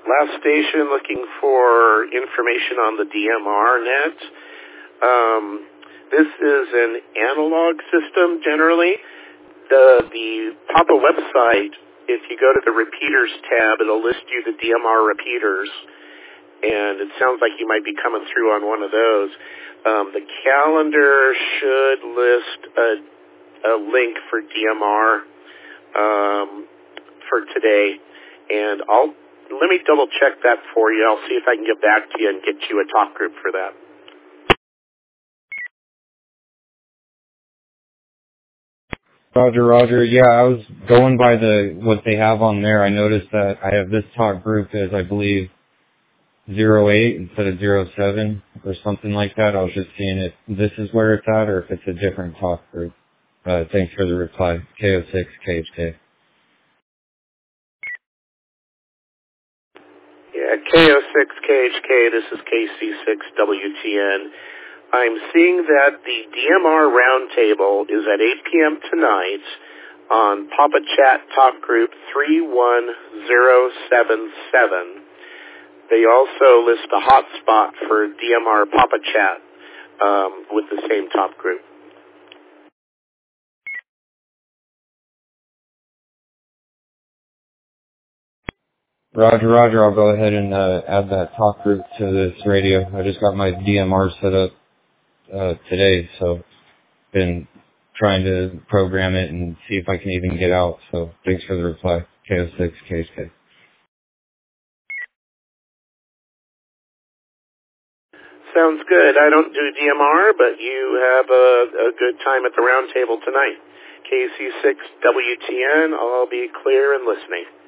Last station looking for information on the DMR net. This is an analog system generally. The PAPA website, if you go to the repeaters tab, it'll list you the DMR repeaters, and it sounds like you might be coming through on one of those. The calendar should list a link for DMR for today, and let me double check that for you. I'll see if I can get back to you and get you a talk group for that. Roger. Yeah, I was going by what they have on there. I noticed that I have this talk group as, I believe, 08 instead of 07 or something like that. I was just seeing if this is where it's at or if it's a different talk group. Thanks for the reply. KO6 KHK. Yeah, KO6 KHK, this is KC6 WTN. I'm seeing that the DMR Roundtable is at 8 p.m. tonight on Papa Chat Talk Group 31077. They also list a hotspot for DMR Papa Chat with the same top group. Roger. I'll go ahead and add that talk group to this radio. I just got my DMR set up today, so been trying to program it and see if I can even get out. So thanks for the reply. KO6 KHK. Sounds good. I don't do DMR, but you have a good time at the round table tonight. KC6 WTN, I'll be clear and listening.